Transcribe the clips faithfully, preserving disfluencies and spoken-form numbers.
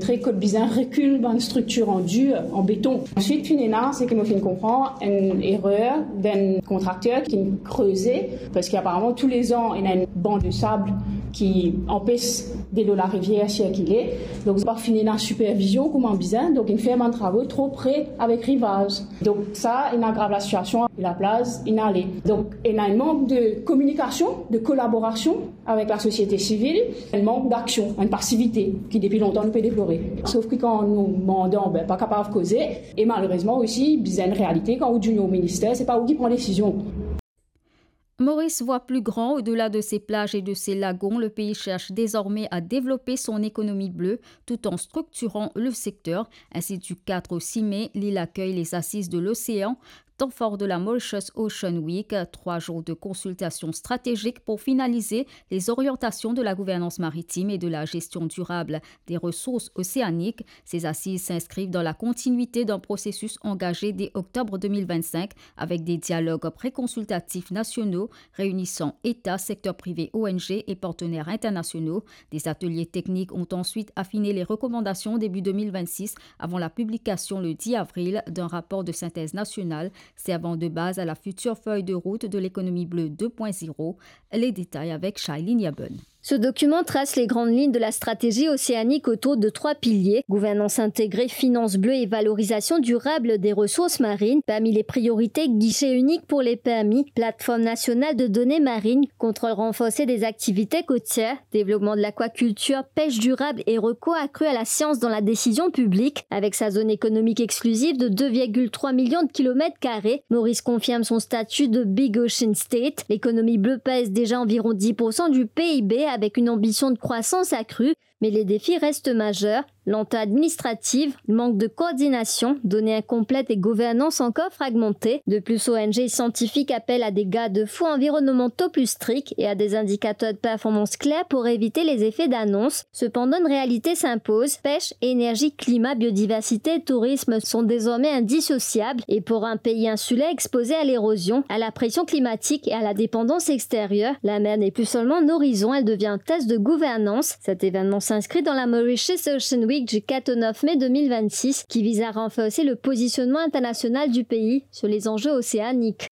montrer que le bizarre recule dans une structure en dur, en béton. Ensuite, finalement, c'est qu'il me fait comprendre une erreur d'un contracteur qui me creusait, parce qu'apparemment, tous les ans, il y a une bande de sable qui empêche de l'eau la rivière si qu'il est. Donc, c'est pas fini dans la supervision, comme un bizarre. Donc, il fait un travail trop près avec rivage. Donc, ça, il aggrave la situation. La place, il allait. Donc, il y a un manque de communication, de collaboration avec la société civile, un manque d'action, une passivité qui, depuis longtemps, nous peut déplorer. Sauf que quand nous demandons, ben, pas capable de causer, et malheureusement aussi, il y a une réalité, quand on dit au ministère, c'est pas où qui prend décision. Maurice voit plus grand. Au-delà de ses plages et de ses lagons, le pays cherche désormais à développer son économie bleue tout en structurant le secteur. Ainsi, du quatre au six mai, l'île accueille les Assises de l'Océan, temps fort de la Mauritius Ocean Week, trois jours de consultations stratégiques pour finaliser les orientations de la gouvernance maritime et de la gestion durable des ressources océaniques. Ces assises s'inscrivent dans la continuité d'un processus engagé dès octobre deux mille vingt-cinq avec des dialogues préconsultatifs nationaux réunissant États, secteur privé, O N G et partenaires internationaux. Des ateliers techniques ont ensuite affiné les recommandations début deux mille vingt-six avant la publication le dix avril d'un rapport de synthèse nationale servant de base à la future feuille de route de l'économie bleue deux point zéro. Les détails avec Shailene Yabun. Ce document trace les grandes lignes de la stratégie océanique autour de trois piliers: gouvernance intégrée, finance bleue et valorisation durable des ressources marines. Parmi les priorités, guichet unique pour les permis, plateforme nationale de données marines, contrôle renforcé des activités côtières, développement de l'aquaculture, pêche durable et recours accru à la science dans la décision publique. Avec sa zone économique exclusive de deux virgule trois millions de kilomètres carrés, Maurice confirme son statut de Big Ocean State. L'économie bleue pèse déjà environ dix pour cent du P I B avec une ambition de croissance accrue, mais les défis restent majeurs. Lenteur administrative, manque de coordination, données incomplètes et gouvernance encore fragmentée. De plus, O N G et scientifiques appellent à des garde-fous environnementaux plus stricts et à des indicateurs de performance clairs pour éviter les effets d'annonce. Cependant, une réalité s'impose. Pêche, énergie, climat, biodiversité et tourisme sont désormais indissociables. Et pour un pays insulaire exposé à l'érosion, à la pression climatique et à la dépendance extérieure, la mer n'est plus seulement un horizon, elle devient un test de gouvernance. Cet événement s'inscrit dans la Mauritius Ocean Week du quatre au neuf mai deux mille vingt-six qui vise à renforcer le positionnement international du pays sur les enjeux océaniques.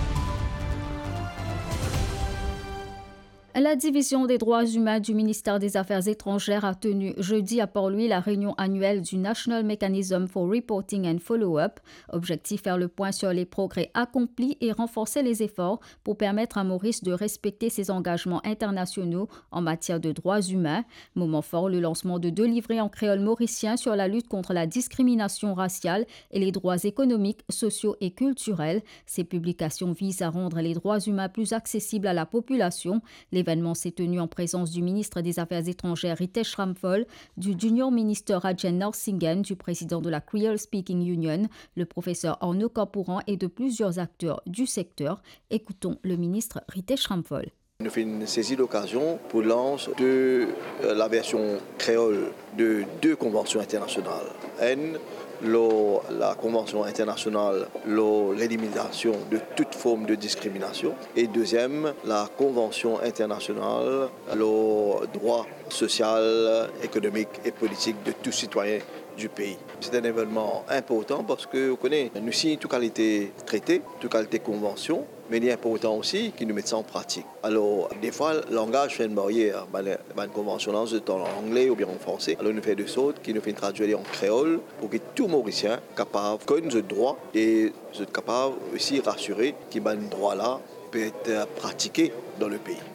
La division des droits humains du ministère des Affaires étrangères a tenu jeudi à Port-Louis la réunion annuelle du National Mechanism for Reporting and Follow-up. Objectif: faire le point sur les progrès accomplis et renforcer les efforts pour permettre à Maurice de respecter ses engagements internationaux en matière de droits humains. Moment fort, le lancement de deux livrets en créole mauricien sur la lutte contre la discrimination raciale et les droits économiques, sociaux et culturels. Ces publications visent à rendre les droits humains plus accessibles à la population. L'événement s'est tenu en présence du ministre des Affaires étrangères Ritesh Ramphal, du junior ministre Rajan Narsinghan, du président de la Creole Speaking Union, le professeur Arnaud Kapouran et de plusieurs acteurs du secteur. Écoutons le ministre Ritesh Ramphal. Nous faisons saisir l'occasion pour lancer de la version créole de deux conventions internationales. N, Lo, la Convention internationale, lo, l'élimination de toute forme de discrimination. Et deuxième, la Convention internationale, le droit social, économique et politique de tous citoyens du pays. C'est un événement important parce que vous connaissez, nous signons toute qualité traité, toute qualité convention, mais il est important aussi qu'ils nous mettent ça en pratique. Alors, des fois, le langage fait une barrière. Une convention en anglais ou bien en français. Alors, nous faisons de sorte qu'ils nous font traduire en créole pour que tout Mauricien soit capable de connaître ce droit et soit capable aussi de rassurer que ce droit-là peut être pratiqué dans le pays.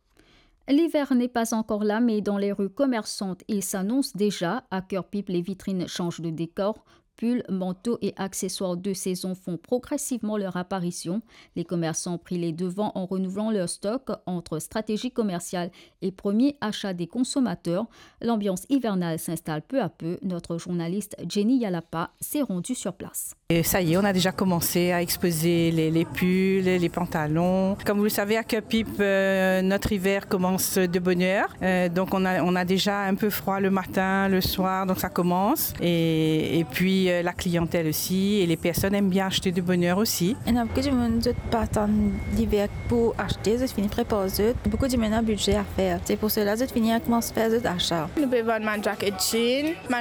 L'hiver n'est pas encore là, mais dans les rues commerçantes, il s'annonce déjà. À Cœur-Pipe, les vitrines changent de décor. Pulls, manteaux et accessoires de saison font progressivement leur apparition. Les commerçants ont pris les devants en renouvelant leur stock entre stratégie commerciale et premier achat des consommateurs. L'ambiance hivernale s'installe peu à peu. Notre journaliste Jenny Yalapa s'est rendue sur place. Et ça y est, on a déjà commencé à exposer les, les pulls, les pantalons. Comme vous le savez, à Cœur-Pipe, euh, notre hiver commence de bonne heure. Euh, donc on a, on a déjà un peu froid le matin, le soir, donc ça commence. Et, et puis la clientèle aussi, et les personnes aiment bien acheter de bonne heure aussi. Il y a beaucoup de monde qui partent l'hiver pour acheter, ils finissent préparer. Beaucoup de monde a un budget à faire. C'est pour cela qu'ils finissent à commencer à faire des achats. Nous pouvons vendre ma jacket jean, ma